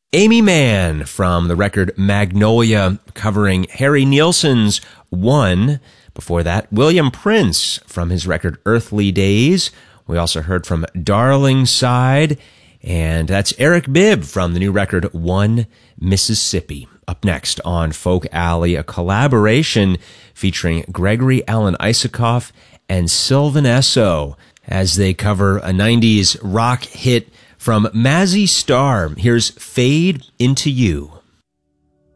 Amy Mann from the record Magnolia, covering Harry Nilsson's One. Before that, William Prince from his record Earthly Days. We also heard from Darling Side, and that's Eric Bibb from the new record One Mississippi. Up next on Folk Alley, a collaboration featuring Gregory Alan Isakov and Sylvan Esso as they cover a 90s rock hit from Mazzy Star. Here's Fade Into You.